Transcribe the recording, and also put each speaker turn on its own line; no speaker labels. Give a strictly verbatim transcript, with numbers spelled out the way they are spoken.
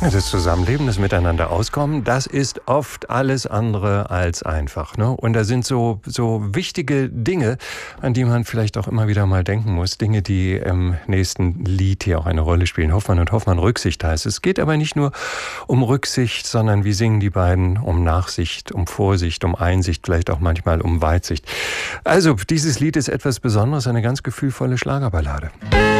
Das Zusammenleben, das Miteinander auskommen, das ist oft alles andere als einfach, ne? Und da sind so, so wichtige Dinge, an die man vielleicht auch immer wieder mal denken muss. Dinge, die im nächsten Lied hier auch eine Rolle spielen. Hoffmann und Hoffmann, Rücksicht heißt es. Es geht aber nicht nur um Rücksicht, sondern wie singen die beiden um Nachsicht, um Vorsicht, um Einsicht, vielleicht auch manchmal um Weitsicht. Also, dieses Lied ist etwas Besonderes, eine ganz gefühlvolle Schlagerballade.